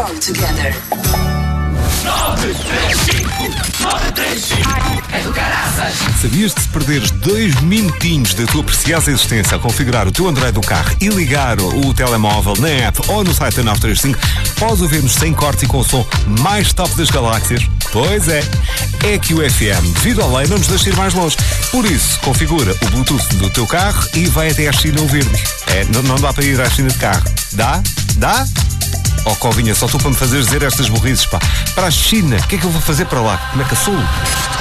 strong together. 935 é do caraças. Sabias que se perderes 2 minutinhos da tua preciosa existência a configurar o teu Android do carro e ligar o telemóvel na app ou no site da 935, podes ouvir-nos sem corte e com o som mais top das galáxias? Pois é que o FM, devido à lei, não nos deixa ir mais longe. Por isso, configura o Bluetooth do teu carro e vai até à China ouvir-nos. Não dá para ir à China de carro. Dá? Oh, Covinha, só tu para me fazer dizer estas burrices, pá. Para a China, o que é que eu vou fazer para lá? Como é que eu sou?